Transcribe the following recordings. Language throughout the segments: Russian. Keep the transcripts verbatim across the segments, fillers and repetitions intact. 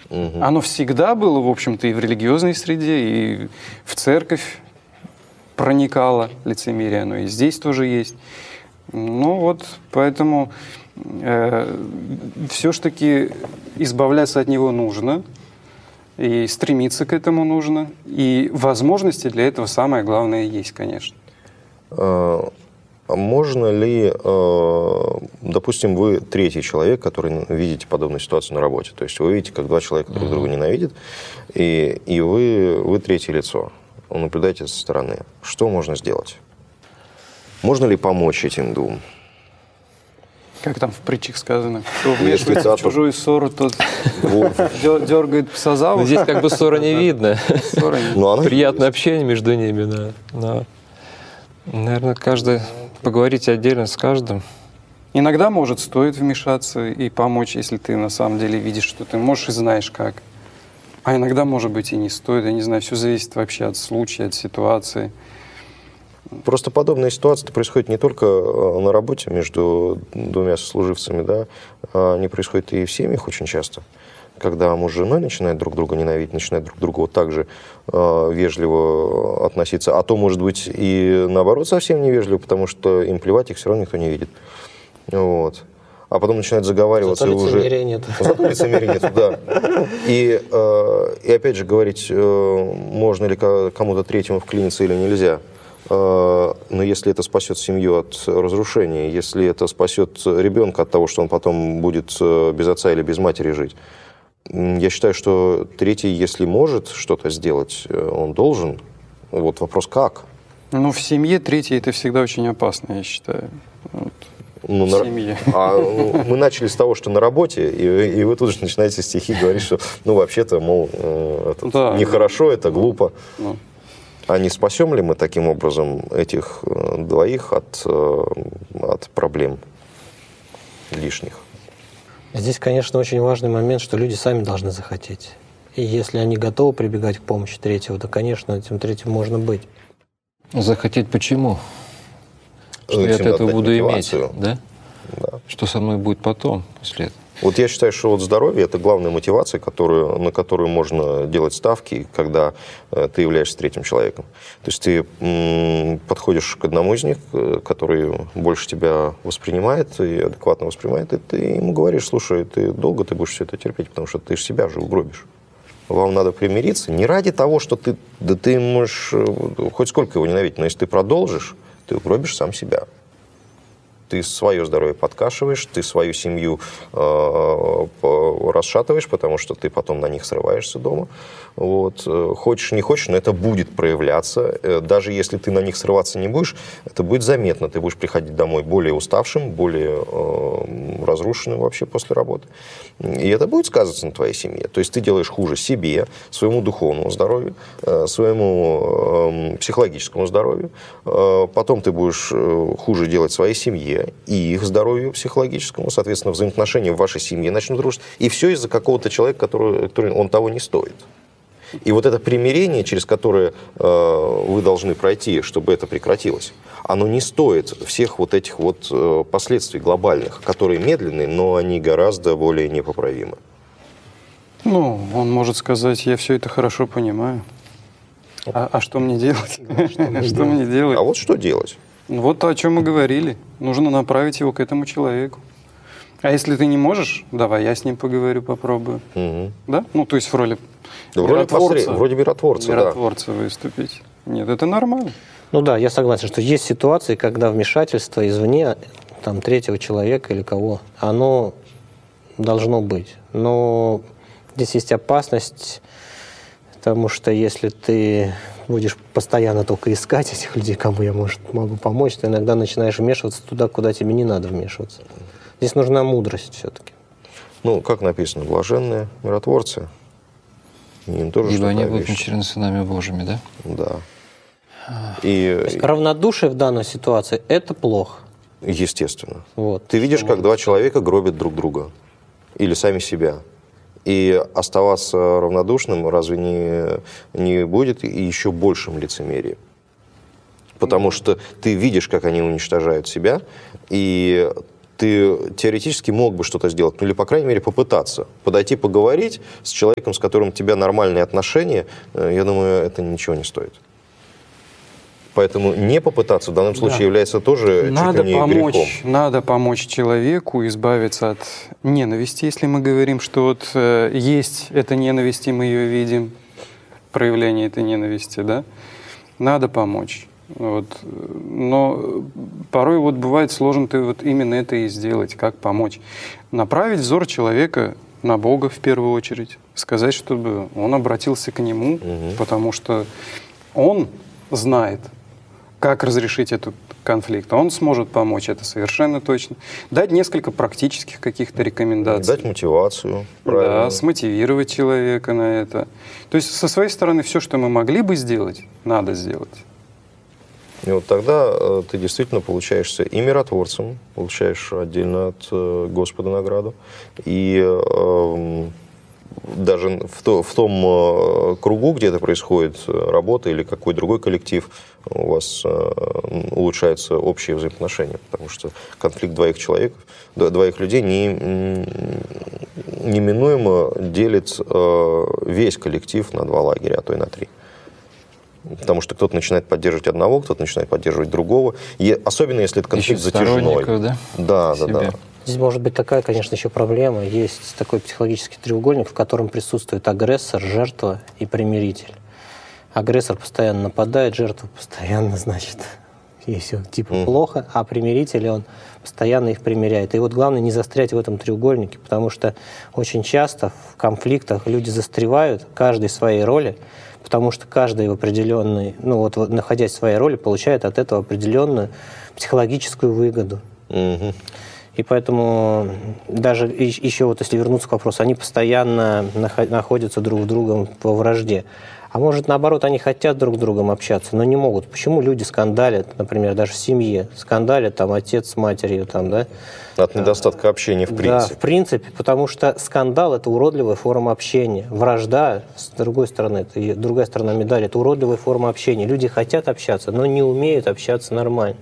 Угу. Оно всегда было, в общем-то, и в религиозной среде, и в церковь проникало лицемерие, оно и здесь тоже есть. Ну вот, поэтому э, все-таки избавляться от него нужно, и стремиться к этому нужно, и возможности для этого самое главное есть, конечно. А можно ли, допустим, вы третий человек, который видите подобную ситуацию на работе, то есть вы видите, как два человека друг друга ненавидят, и, и вы, вы третье лицо, вы наблюдаете со стороны. Что можно сделать? Можно ли помочь этим двум? Как там в притчах сказано, кто вмешивается в чужую ссору, тот дергает пса за ухо. Здесь как бы ссора не видно. Приятное общение между ними, да. Но, наверное, каждый поговорить отдельно с каждым. Иногда, может, стоит вмешаться и помочь, если ты на самом деле видишь, что ты можешь и знаешь как. А иногда, может быть, и не стоит. Я не знаю, все зависит вообще от случая, от ситуации. Просто подобная ситуация происходит не только на работе между двумя сослуживцами, да, они происходят и в семьях очень часто, когда муж с женой начинают друг друга ненавидеть, начинают друг к другу вот так же э, вежливо относиться, а то, может быть, и наоборот совсем невежливо, потому что им плевать, их все равно никто не видит. Вот. А потом начинают заговариваться. Зато лицемерия уже... нет. Зато лицемерия нет, да. И, э, и опять же говорить, э, можно ли кому-то третьему вклиниться или нельзя. Но если это спасет семью от разрушения, если это спасет ребенка от того, что он потом будет без отца или без матери жить, я считаю, что третий, если может что-то сделать, он должен. Вот вопрос как? Ну, в семье третий это всегда очень опасно, я считаю. Вот. Ну, в на... семье. А мы начали с того, что на работе, и, и вы тут же начинаете стихи говорить, что ну вообще-то, мол, это да, нехорошо, это глупо. Ну. А не спасем ли мы таким образом этих двоих от, от проблем лишних? Здесь, конечно, очень важный момент, что люди сами должны захотеть. И если они готовы прибегать к помощи третьего, то, конечно, этим третьим можно быть. Захотеть почему? Что я от этого буду мотивацию. иметь, да? Да? Что со мной будет потом, после этого? Вот я считаю, что вот здоровье – это главная мотивация, которую, на которую можно делать ставки, когда э, ты являешься третьим человеком. То есть ты м, подходишь к одному из них, который больше тебя воспринимает и адекватно воспринимает, и ты ему говоришь: слушай, ты долго ты будешь все это терпеть, потому что ты же себя же угробишь. Вам надо примириться не ради того, что ты, да ты можешь хоть сколько его ненавидеть, но если ты продолжишь, ты угробишь сам себя. Ты свое здоровье подкашиваешь, ты свою семью э, расшатываешь, потому что ты потом на них срываешься дома. Вот. Хочешь, не хочешь, но это будет проявляться. Даже если ты на них срываться не будешь, это будет заметно. Ты будешь приходить домой более уставшим, более э, разрушенным вообще после работы. И это будет сказываться на твоей семье. То есть ты делаешь хуже себе, своему духовному здоровью, э, своему э, психологическому здоровью. Э, потом ты будешь хуже делать своей семье и их здоровью психологическому, соответственно, взаимоотношения в вашей семье начнут рушиться. И все из-за какого-то человека, который, который он того не стоит. И вот это примирение, через которое э, вы должны пройти, чтобы это прекратилось, оно не стоит всех вот этих вот э, последствий глобальных, которые медленные, но они гораздо более непоправимы. Ну, он может сказать: я все это хорошо понимаю. А, а что мне делать? Что мне делать? А вот что делать? Вот то, о чем мы говорили. Нужно направить его к этому человеку. А если ты не можешь, давай я с ним поговорю, попробую. Угу. Да? Ну, то есть в роли да, миротворца. Вроде миротворца, миротворца да. выступить. Нет, это нормально. Ну да, я согласен, что есть ситуации, когда вмешательство извне, там, третьего человека или кого, оно должно быть. Но здесь есть опасность, потому что если ты будешь постоянно только искать этих людей, кому я, может, могу помочь, ты иногда начинаешь вмешиваться туда, куда тебе не надо вмешиваться. Здесь нужна мудрость все-таки. Ну, как написано, блаженные миротворцы. Им тоже ибо они будут начерены сынами Божьими, да? Да. И... То есть равнодушие в данной ситуации – это плохо. Естественно. Вот. Ты видишь, как два человека гробят друг друга. Или сами себя. И оставаться равнодушным разве не, не будет еще большим лицемерием? Потому что ты видишь, как они уничтожают себя, и ты теоретически мог бы что-то сделать, ну или, по крайней мере, попытаться. Подойти поговорить с человеком, с которым у тебя нормальные отношения, я думаю, это ничего не стоит. Поэтому не попытаться в данном случае да. является тоже надо чуть ли не помочь, грехом. Надо помочь человеку избавиться от ненависти. Если мы говорим, что вот э, есть эта ненависть, и мы ее видим, проявление этой ненависти, да, надо помочь. Вот. Но порой вот бывает сложно ты вот именно это и сделать, как помочь. Направить взор человека на Бога в первую очередь, сказать, чтобы он обратился к Нему, угу. потому что Он знает, как разрешить этот конфликт. Он сможет помочь, это совершенно точно. Дать несколько практических каких-то рекомендаций. Дать мотивацию. Правильно. Да, смотивировать человека на это. То есть со своей стороны все, что мы могли бы сделать, надо сделать. И вот тогда э, ты действительно получаешься и миротворцем, получаешь отдельно от э, Господа награду, и э, даже в, то, в том э, кругу, где это происходит, работа или какой другой коллектив, у вас э, улучшаются общие взаимоотношения, потому что конфликт двоих человек, двоих людей не, неминуемо делит э, весь коллектив на два лагеря, а то и на три. Потому что кто-то начинает поддерживать одного, кто-то начинает поддерживать другого. И особенно, если это конфликт затяжной. Да? Да, да, да. Здесь может быть такая, конечно, еще проблема. Есть такой психологический треугольник, в котором присутствует агрессор, жертва и примиритель. Агрессор постоянно нападает, жертва постоянно, значит, ей все типа mm. плохо, а примиритель, он постоянно их примиряет. И вот главное не застрять в этом треугольнике, потому что очень часто в конфликтах люди застревают, каждый в своей роли, потому что каждый в определенной, ну вот находясь в своей роли, получает от этого определенную психологическую выгоду. Mm-hmm. И поэтому даже еще вот если вернуться к вопросу, они постоянно находятся друг с другом во вражде. А может, наоборот, они хотят друг с другом общаться, но не могут. Почему люди скандалят, например, даже в семье? Скандалят там отец с матерью, там, да? От недостатка общения в принципе. Да, в принципе, потому что скандал – это уродливая форма общения. Вражда, с другой стороны, это другая сторона медали, это уродливая форма общения. Люди хотят общаться, но не умеют общаться нормально.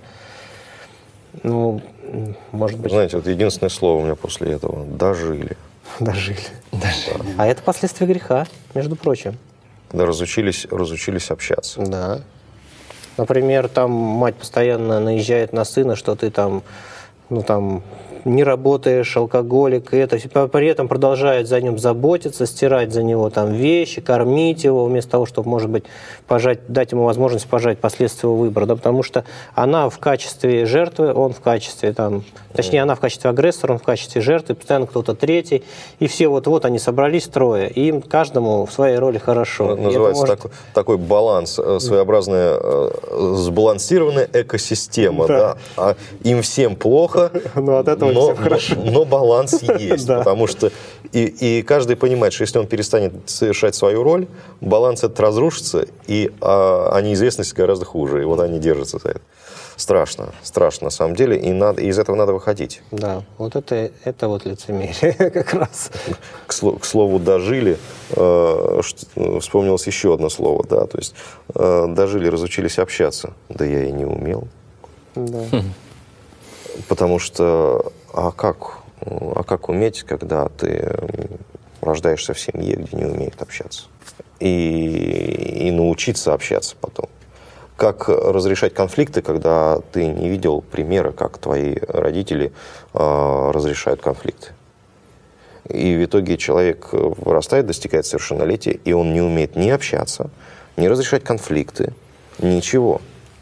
Ну, может быть... Знаете, вот единственное слово у меня после этого – дожили. Дожили. Дожили. А это последствия греха, между прочим. Когда разучились, разучились общаться. Да. Например, там мать постоянно наезжает на сына, что ты там, ну там, не работаешь, алкоголик, и это. При этом продолжает за ним заботиться, стирать за него там вещи, кормить его, вместо того, чтобы, может быть, пожать, дать ему возможность пожать последствия выбора. Да, потому что она в качестве жертвы, он в качестве там, точнее, она в качестве агрессора, он в качестве жертвы, постоянно кто-то третий. И все вот-вот они собрались трое, и им каждому в своей роли хорошо. Называется может... такой, такой баланс, своеобразная сбалансированная экосистема. Да. Да? А им всем плохо, но от этого но, хорошо. Но, но баланс есть, да. Потому что и, и каждый понимает, что если он перестанет совершать свою роль, баланс этот разрушится, и, а, а неизвестность гораздо хуже, и вот они держатся за это. Страшно, страшно на самом деле, и, надо, и из этого надо выходить. Да, вот это, это вот лицемерие как раз. К, сло, к слову, дожили, э, что, вспомнилось еще одно слово, да, то есть э, дожили, разучились общаться. Да я и не умел. Да. Потому что, а как, а как уметь, когда ты рождаешься в семье, где не умеют общаться? И, и научиться общаться потом. Как разрешать конфликты, когда ты не видел примера, как твои родители э, разрешают конфликты? И в итоге человек вырастает, достигает совершеннолетия, и он не умеет ни общаться, ни разрешать конфликты, ничего.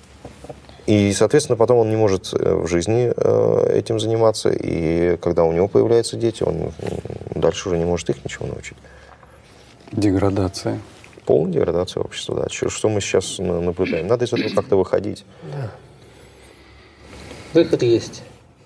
И, соответственно, потом он не может в жизни этим заниматься, и когда у него появляются дети, он дальше уже не может их ничего научить. Деградация. Полная деградация общества, да. Что мы сейчас наблюдаем? Надо из этого как-то выходить. Да. Выход есть.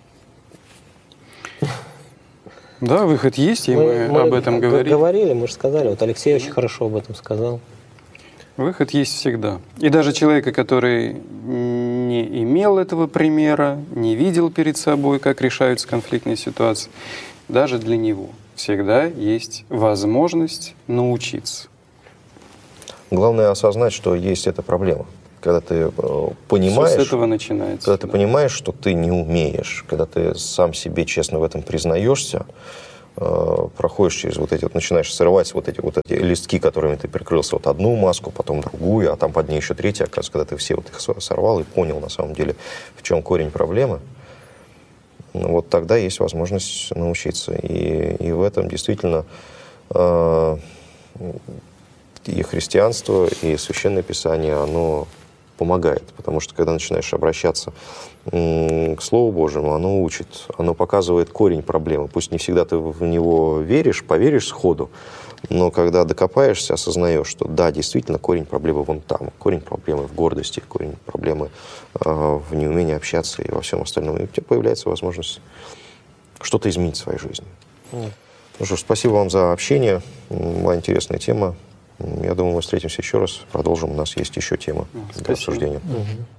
Да, выход есть, и мы, мы об этом говорили. говорили, мы же сказали. Вот Алексей очень хорошо об этом сказал. Выход есть всегда. И даже человека, который не имел этого примера, не видел перед собой, как решаются конфликтные ситуации, даже для него всегда есть возможность научиться. Главное осознать, что есть эта проблема. Когда ты понимаешь... Все с этого начинается. Когда ты понимаешь, что ты не умеешь, когда ты сам себе честно в этом признаешься, проходишь через вот эти вот, начинаешь срывать вот эти вот эти листки, которыми ты прикрылся, вот одну маску, потом другую, а там под ней еще третья, оказывается, когда ты все вот их сорвал и понял на самом деле, в чем корень проблемы, вот тогда есть возможность научиться. И, и в этом действительно э, и христианство, и Священное Писание, оно помогает. Потому что когда начинаешь обращаться э, к Слову Божьему, оно учит, оно показывает корень проблемы. Пусть не всегда ты в него веришь, поверишь сходу, но когда докопаешься, осознаешь, что да, действительно, корень проблемы вон там, корень проблемы в гордости, корень проблемы э, в неумении общаться и во всем остальном. И у тебя появляется возможность что-то изменить в своей жизни. Mm. Ну что ж, спасибо вам за общение. Была интересная тема. Я думаю, мы встретимся еще раз, продолжим. У нас есть еще темы для обсуждения. Mm-hmm.